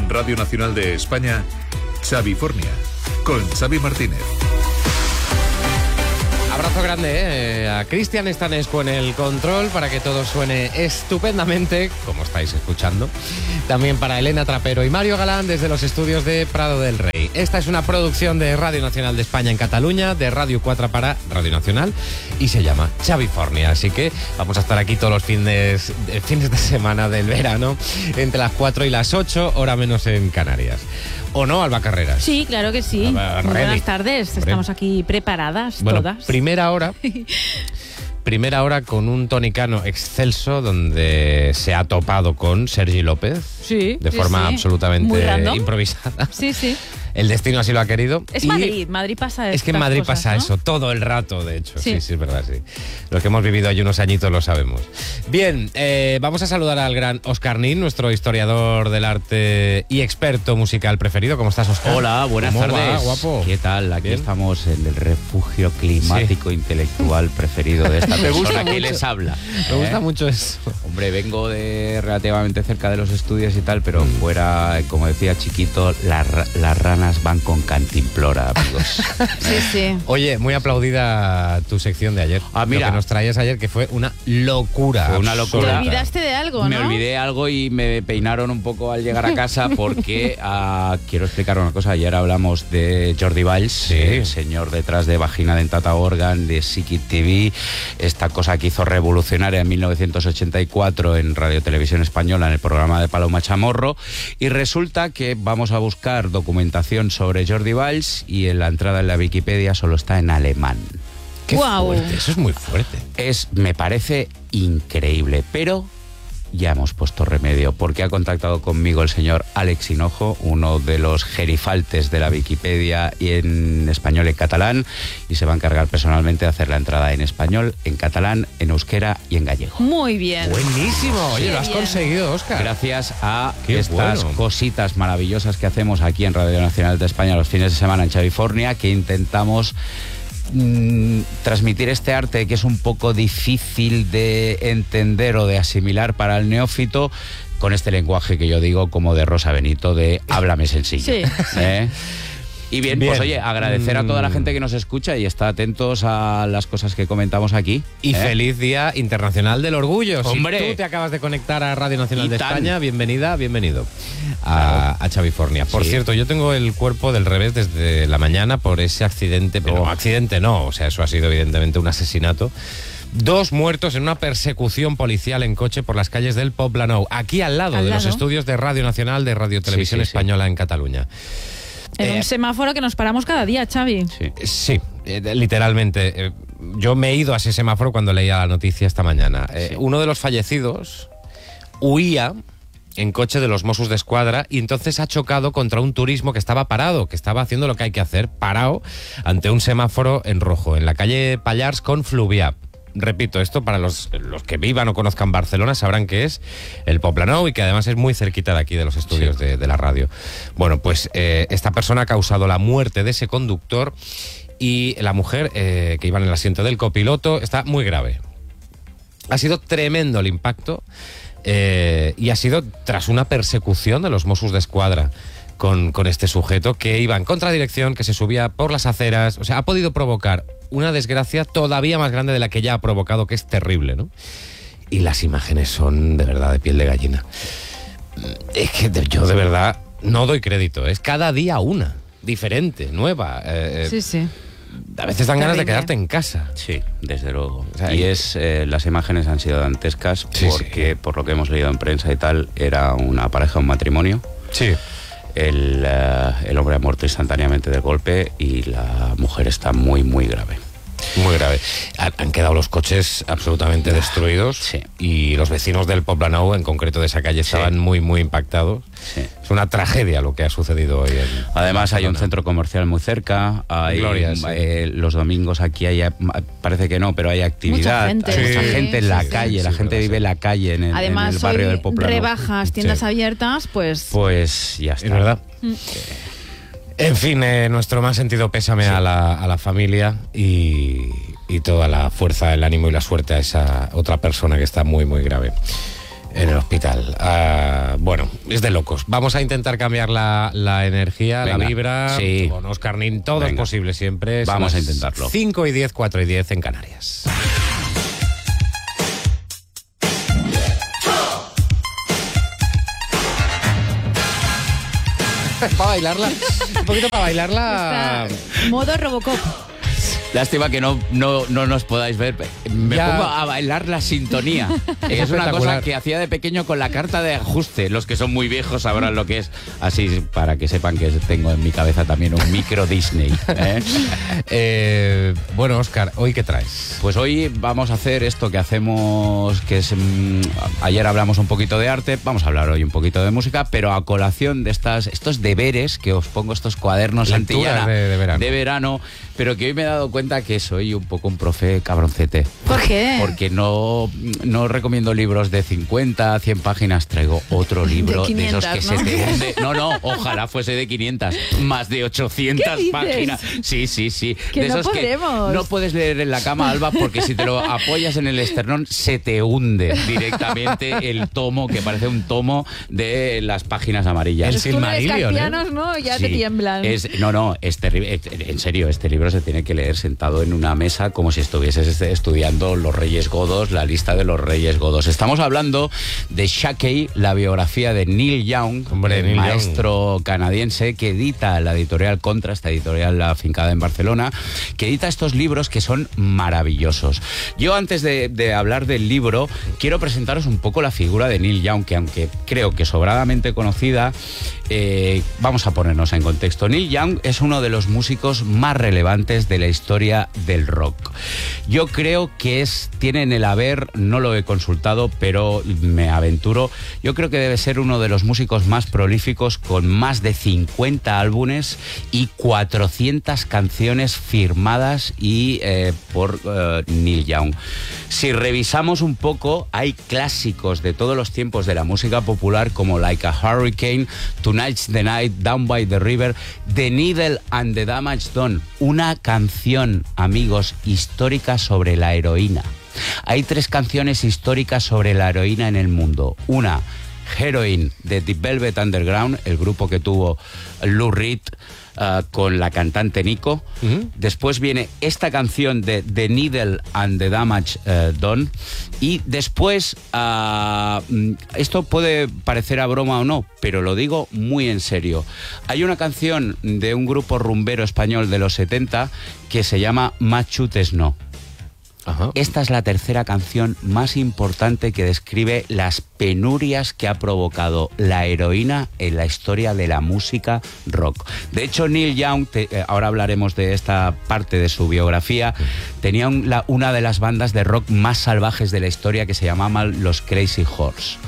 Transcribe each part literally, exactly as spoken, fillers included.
En Radio Nacional de España, Xavifornia, con Xavi Martínez. Abrazo grande ¿eh? a Cristian Estanescu en el control para que todo suene estupendamente, como estáis escuchando. También para Elena Trapero y Mario Galán desde los estudios de Prado del Rey. Esta es una producción de Radio Nacional de España en Cataluña, de Radio cuatro para Radio Nacional, y se llama Xavifornia. Así que vamos a estar aquí todos los fines, fines de semana del verano, entre las cuatro y las ocho, hora menos en Canarias. ¿O no, Alba Carreras? Sí, claro que sí. Alba, Muy buenas ready. tardes. Hombre. Estamos aquí preparadas Bueno, todas. primera hora. Primera hora con un tonicano excelso donde se ha topado con Sergi López. Sí, De sí, forma sí. absolutamente Muy random. improvisada. Sí, sí. El destino así lo ha querido. Es y Madrid. Madrid pasa Es que en estas Madrid cosas, pasa ¿no? eso todo el rato, de hecho. Sí. Sí. sí, es verdad, sí. Los que hemos vivido allí unos añitos lo sabemos. Bien, eh, vamos a saludar al gran Óscar Nin, nuestro historiador del arte y experto musical preferido. ¿Cómo estás, Óscar? Hola, buenas ¿Cómo tardes. va, guapo? ¿Qué tal? Aquí Bien. estamos en el refugio climático intelectual preferido de esta Me gusta persona que mucho. les habla. Me ¿Eh? gusta mucho eso. Hombre, vengo de relativamente cerca de los estudios y tal, pero Mm. fuera, como decía chiquito, la ra- las ranas van con cantimplora, amigos. Sí, sí. Oye, muy aplaudida tu sección de ayer. Ah, mira. Lo que nos traías ayer, que fue una locura. Fue una Te locura. olvidaste de algo, ¿no? Me olvidé algo y me peinaron un poco al llegar a casa porque ah, quiero explicar una cosa. Ayer hablamos de Jordi Valls, Sí. el señor detrás de Vagina Dentata Organ, de Psiquit T V, esta cosa que hizo revolucionaria en mil novecientos ochenta y cuatro en Radio Televisión Española en el programa de Paloma Chamorro, y resulta que vamos a buscar documentación sobre Jordi Valls y en la entrada en la Wikipedia solo está en alemán. Qué Guau. fuerte, eso es muy fuerte. Es, me parece increíble, pero ya hemos puesto remedio porque ha contactado conmigo el señor Alex Hinojo, uno de los gerifaltes de la Wikipedia y en español y en catalán, y se va a encargar personalmente de hacer la entrada en español, en catalán, en euskera y en gallego. Muy bien. Buenísimo. Oye, Qué lo has bien. conseguido, Óscar. Gracias a Qué estas bueno. cositas maravillosas que hacemos aquí en Radio Nacional de España los fines de semana en Xavifornia, que intentamos mm, transmitir este arte que es un poco difícil de entender o de asimilar para el neófito, con este lenguaje que yo digo como de Rosa Benito, de háblame sencillo. Sí. ¿Eh? Y bien, Bien. pues oye, agradecer a toda la Mm. gente que nos escucha y está atentos a las cosas que comentamos aquí. Y ¿eh? feliz Día Internacional del Orgullo. Hombre. Si tú te acabas de conectar a Radio Nacional Y de tan. España, bienvenida, bienvenido a, a Xavifornia. Por Sí. cierto, yo tengo el cuerpo del revés desde la mañana por ese accidente, pero Oh. no, accidente no, o sea, eso ha sido evidentemente un asesinato. Dos muertos en una persecución policial en coche por las calles del Poblenou, aquí al lado Al de los lado. estudios de Radio Nacional de Radio Televisión sí, sí. Española en Cataluña. En Eh, un semáforo que nos paramos cada día, Xavi. Sí. Sí, eh, literalmente. Eh, yo me he ido a ese semáforo cuando leía la noticia esta mañana. Eh, Sí. Uno de los fallecidos huía en coche de los Mossos de Escuadra y entonces ha chocado contra un turismo que estaba parado, que estaba haciendo lo que hay que hacer, parado ante un semáforo en rojo, en la calle Pallars con Fluvià. Repito, esto para los, los que vivan o conozcan Barcelona sabrán que es el Poblenou y que además es muy cerquita de aquí, de los estudios Sí. de, de la radio. Bueno, pues eh, esta persona ha causado la muerte de ese conductor y la mujer eh, que iba en el asiento del copiloto está muy grave. Ha sido tremendo el impacto eh, y ha sido tras una persecución de los Mossos de Escuadra con, con este sujeto que iba en contradirección, que se subía por las aceras. O sea, ha podido provocar una desgracia todavía más grande de la que ya ha provocado, que es terrible, ¿no? Y las imágenes son de verdad de piel de gallina. Es que de- yo de verdad no doy crédito. Es cada día una, diferente, nueva. Eh, Sí, sí. A veces dan ganas de Terrible. quedarte en casa. Sí, desde luego. O sea, y y- es eh, las imágenes han sido dantescas Sí, porque, sí. por lo que hemos leído en prensa y tal, era una pareja, un matrimonio. Sí. El, eh, el hombre ha muerto instantáneamente del golpe y la mujer está muy, muy grave. Muy grave. Han, han quedado los coches absolutamente destruidos sí. y los vecinos del Poblenou, en concreto de esa calle, Sí. estaban muy, muy impactados. Sí. Es una tragedia lo que ha sucedido hoy en Además hay un Barcelona. centro comercial muy cerca, hay, Gloria, sí. eh, los domingos aquí hay, parece que no, pero hay actividad, Mucha gente, hay mucha sí, gente en sí, la sí. calle, la Sí, gente verdad, vive sí. en la calle, en el, Además, en el barrio hoy del Poblenou. rebajas, tiendas Sí. abiertas, pues... Pues ya Es está. verdad. En fin, eh, nuestro más sentido pésame a, la, a la familia y, y toda la fuerza, el ánimo y la suerte a esa otra persona que está muy, muy grave. En el hospital. Uh, bueno, es de locos. Vamos a intentar cambiar la, la energía, Venga, la vibra. sí. Con Óscar Nin, todo Venga. es posible siempre. Son Vamos a las intentarlo. cinco y diez, cuatro y diez en Canarias. Para bailarla, un poquito para bailarla. Está modo Robocop. Lástima que no, no, no nos podáis ver. Me Ya. pongo a bailar la sintonía. Es Es una cosa espectacular. que hacía de pequeño con la carta de ajuste. Los que son muy viejos sabrán lo que es. Así para que sepan que tengo en mi cabeza también un micro Disney. ¿eh? Eh, bueno, Óscar, ¿hoy qué traes? Pues hoy vamos a hacer esto que hacemos, que es... mm, ayer hablamos un poquito de arte, vamos a hablar hoy un poquito de música, pero a colación de estas, estos deberes que os pongo, estos cuadernos Lecturas Santillana de- de verano. de verano, pero que hoy me he dado cuenta que soy un poco un profe cabroncete. ¿Por qué? Porque no, no recomiendo libros de cincuenta, cien páginas, traigo otro libro de, quinientas, esos que ¿no? se te hunde. No, no, ojalá fuese de quinientas, más de ochocientas ¿Qué dices? páginas. Sí, sí, sí. Que de no esos podemos. que no puedes leer en la cama, Alba, porque si te lo apoyas en el esternón se te hunde directamente el tomo, que parece un tomo de las páginas amarillas. El Los túneles Silmarillion, ¿eh? carpianos, ¿no? Ya te Sí, tiemblan. es- no, no, es terrible. En serio, este libro se tiene que leer sentado en una mesa como si estuvieses este- estudiando los Reyes Godos, la lista de los Reyes Godos. Estamos hablando de Shakey, la biografía de Neil Young, Hombre, el Neil Young. maestro canadiense que edita la editorial Contra, esta editorial afincada en Barcelona, que edita estos libros que son maravillosos. Yo antes de, de hablar del libro, quiero presentaros un poco la figura de Neil Young, que aunque creo que sobradamente conocida, eh, vamos a ponernos en contexto. Neil Young es uno de los músicos más relevantes de la historia del rock. Yo creo que es, tiene en el haber, no lo he consultado, pero me aventuro, yo creo que debe ser uno de los músicos más prolíficos, con más de cincuenta álbumes y cuatrocientas canciones firmadas y eh, por eh, Neil Young. Si revisamos un poco, hay clásicos de todos los tiempos de la música popular como Like a Hurricane, Tonight's the Night, Down by the River, The Needle and the Damage Done, una canción, amigos, histórica sobre la heroína. Hay tres canciones históricas sobre la heroína en el mundo. Una, Heroin, de The Velvet Underground, el grupo que tuvo Lou Reed uh, con la cantante Nico. Uh-huh. Después viene esta canción de The Needle and the Damage uh, Done. Y después, uh, esto puede parecer a broma o no, pero lo digo muy en serio. Hay una canción de un grupo rumbero español de los setenta que se llama Machutes No. Ajá. Esta es la tercera canción más importante que describe las penurias que ha provocado la heroína en la historia de la música rock. De hecho, Neil Young, te, eh, ahora hablaremos de esta parte de su biografía, tenía un, la, una de las bandas de rock más salvajes de la historia que se llamaban los Crazy Horse.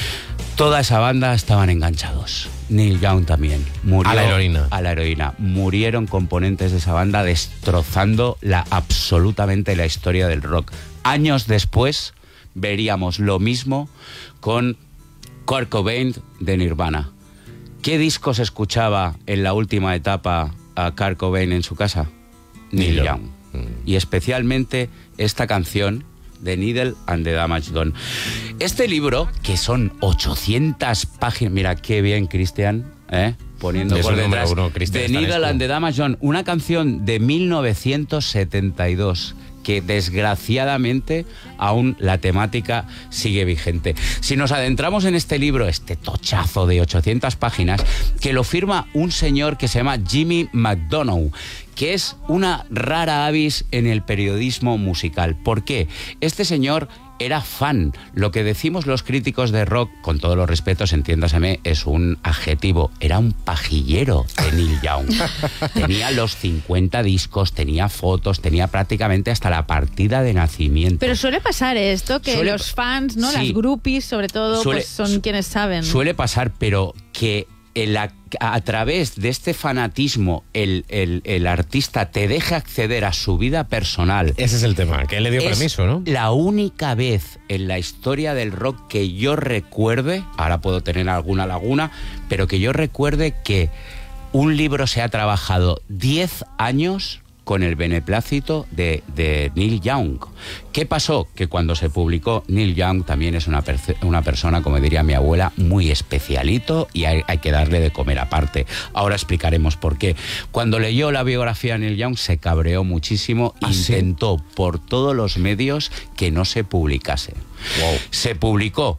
Toda esa banda estaban enganchados. Neil Young también murió A la heroína. a la heroína. Murieron componentes de esa banda destrozando la, absolutamente la historia del rock. Años después veríamos lo mismo con Kurt Cobain de Nirvana. ¿Qué discos escuchaba en la última etapa a Kurt Cobain en su casa? Neil Neil Young. Y especialmente esta canción, The Needle and the Damage Done. Este libro, que son ochocientas páginas, mira qué bien, Cristian, ¿eh? Poniendo Es por el número detrás, uno, Cristian The Needle Stanescu. and the Damage Done, una canción de mil novecientos setenta y dos que desgraciadamente aún la temática sigue vigente. Si nos adentramos en este libro, este tochazo de ochocientas páginas, que lo firma un señor que se llama Jimmy McDonough, que es una rara avis en el periodismo musical. ¿Por qué? Este señor era fan. Lo que decimos los críticos de rock, con todos los respetos, entiéndaseme, es un adjetivo. Era un pajillero de Neil Young. Tenía los cincuenta discos, tenía fotos, tenía prácticamente hasta la partida de nacimiento. Pero suele pasar esto, que Suele- los fans, ¿no? sí. Las groupies, sobre todo, Suele- pues son su- quienes saben. Suele pasar, pero que el a, a través de este fanatismo el, el, el artista te deje acceder a su vida personal. Ese es el tema, que él le dio Es permiso, ¿no? la única vez en la historia del rock que yo recuerde, ahora puedo tener alguna laguna, pero que yo recuerde que un libro se ha trabajado diez años con el beneplácito de, de Neil Young. ¿Qué pasó? Que cuando se publicó, Neil Young también es una, una persona, como diría mi abuela, muy especialito y hay, hay que darle de comer aparte. Ahora explicaremos por qué. Cuando leyó la biografía de Neil Young se cabreó muchísimo e ¿Ah, intentó sí? por todos los medios que no se publicase. Wow. Se publicó.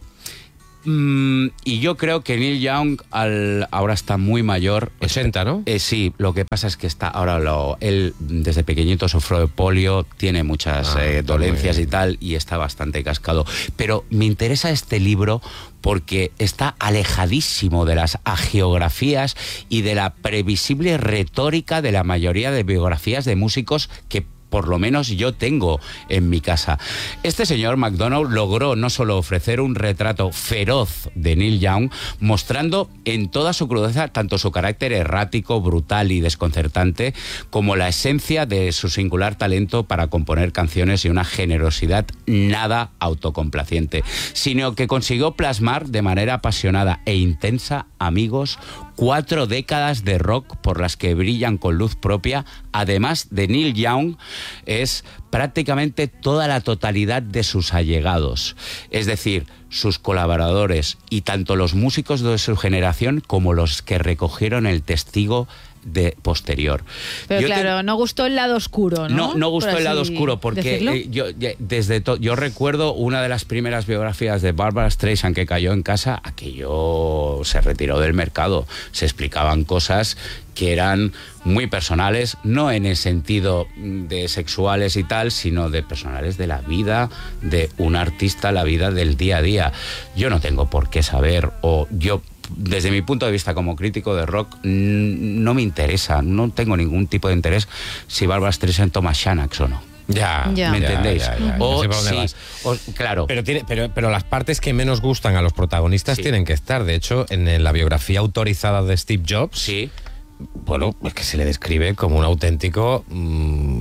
Mm, y yo creo que Neil Young al, ahora está muy mayor. ochenta, ¿no? Eh, sí, lo que pasa es que está ahora lo, él desde pequeñito sufrió de polio, tiene muchas Ah, eh, dolencias muy y tal, y está bastante cascado. Pero me interesa este libro porque está alejadísimo de las hagiografías y de la previsible retórica de la mayoría de biografías de músicos que por lo menos yo tengo en mi casa. Este señor MacDonald logró no solo ofrecer un retrato feroz de Neil Young, mostrando en toda su crudeza tanto su carácter errático, brutal y desconcertante, como la esencia de su singular talento para componer canciones y una generosidad nada autocomplaciente, sino que consiguió plasmar de manera apasionada e intensa, amigos, cuatro décadas de rock por las que brillan con luz propia. Además de Neil Young, es prácticamente toda la totalidad de sus allegados, es decir, sus colaboradores y tanto los músicos de su generación como los que recogieron el testigo de posterior. Pero yo claro, te... no gustó el lado oscuro, ¿no? No, no gustó Por el lado así oscuro porque eh, yo desde to... yo recuerdo una de las primeras biografías de Barbra Streisand que cayó en casa, aquello se retiró del mercado, se explicaban cosas que eran muy personales, no en el sentido de sexuales y tal, sino de personales de la vida de un artista, la vida del día a día. Yo no tengo por qué saber, o yo desde mi punto de vista como crítico de rock, no me interesa, no tengo ningún tipo de interés si Barbra Streisand toma Xanax o no. Ya, Ya. ¿Me ya, entendéis? ya, ya, ya. O No sé por dónde sí, vas. o- claro. Pero, tiene, pero, pero las partes que menos gustan a los protagonistas Sí. tienen que estar. De hecho, en la biografía autorizada de Steve Jobs, Sí. bueno, es que se le describe como un auténtico... mmm,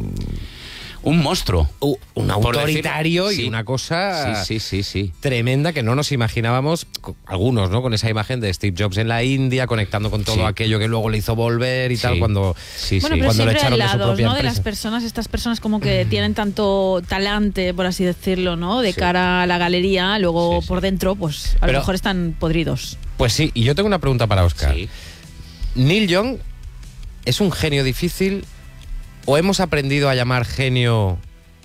Un monstruo. un Por autoritario decir- y sí. una cosa Sí, sí, sí, sí. tremenda que no nos imaginábamos, co- algunos, ¿no? Con esa imagen de Steve Jobs en la India, conectando con todo Sí. aquello que luego le hizo volver y Sí. tal, cuando... Sí, Bueno, sí. pero Cuando le siempre hay echaron de su lados, propia ¿no? De las empresa. personas, estas personas como que tienen tanto talante, por así decirlo, ¿no? De Sí. cara a la galería, luego Sí, sí. por dentro, pues a Pero- lo mejor están podridos. Pues sí, y yo tengo una pregunta para Oscar. Sí. ¿Neil Young es un genio difícil o hemos aprendido a llamar genio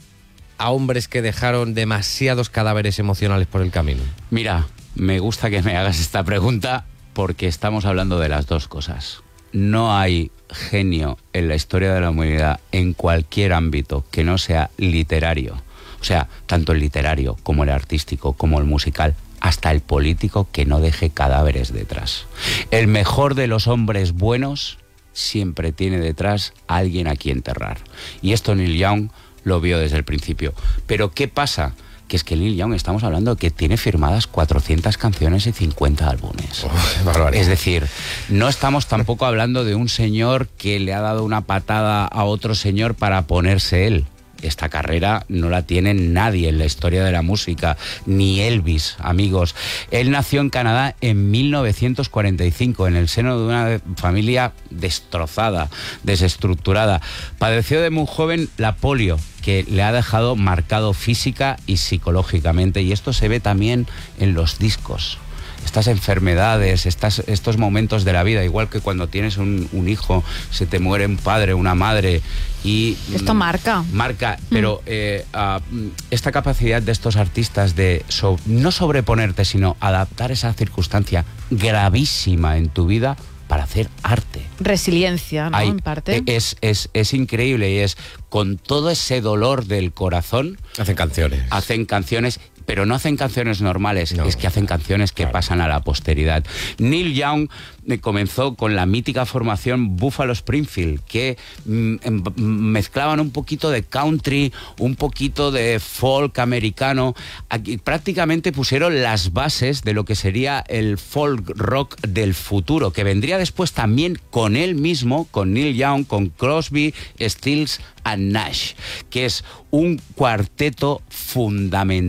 a hombres que dejaron demasiados cadáveres emocionales por el camino? Mira, me gusta que me hagas esta pregunta porque estamos hablando de las dos cosas. No hay genio en la historia de la humanidad en cualquier ámbito que no sea literario. O sea, tanto el literario como el artístico como el musical, hasta el político, que no deje cadáveres detrás. El mejor de los hombres buenos siempre tiene detrás a alguien a quien enterrar. Y esto Neil Young lo vio desde el principio. Pero ¿qué pasa? Que es que Neil Young, estamos hablando que tiene firmadas cuatrocientas canciones y cincuenta álbumes. Es decir, no estamos tampoco hablando de un señor que le ha dado una patada a otro señor para ponerse él. Esta carrera no la tiene nadie en la historia de la música, ni Elvis, amigos. Él nació en Canadá en mil novecientos cuarenta y cinco, en el seno de una familia destrozada, desestructurada. Padeció de muy joven la polio, que le ha dejado marcado física y psicológicamente, y esto se ve también en los discos. Estas enfermedades, estas, estos momentos de la vida, igual que cuando tienes un, un hijo, se te muere un padre, una madre, y... Esto marca. Marca, pero eh, uh, esta capacidad de estos artistas de so, no sobreponerte, sino adaptar esa circunstancia gravísima en tu vida para hacer arte. Resiliencia, ¿no? Hay- en parte. Es, es, es increíble, y es con todo ese dolor del corazón, Hacen canciones. hacen canciones, pero no hacen canciones normales, No, es que hacen canciones que claro. pasan a la posteridad. Neil Young eh, comenzó con la mítica formación Buffalo Springfield, que mm, em- mezclaban un poquito de country, un poquito de folk americano. Aquí prácticamente pusieron las bases de lo que sería el folk rock del futuro, que vendría después también con él mismo, con Neil Young, con Crosby, Stills and Nash, que es un cuarteto fundamental en la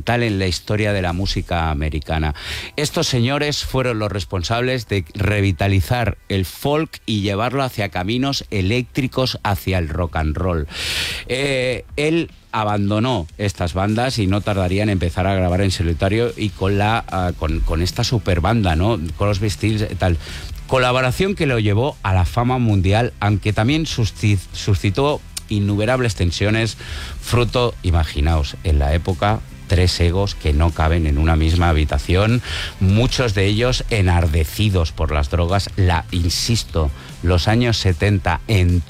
historia de la música americana. Estos señores fueron los responsables de revitalizar el folk y llevarlo hacia caminos eléctricos, hacia el rock and roll. Eh, él abandonó estas bandas y no tardaría en empezar a grabar en solitario y con la uh, con, con esta super banda, ¿no? Crosby, Stills y tal. Colaboración que lo llevó a la fama mundial, aunque también suscitó innumerables tensiones, fruto, imaginaos, en la época, tres egos que no caben en una misma habitación, muchos de ellos enardecidos por las drogas, la, insisto, los años setenta en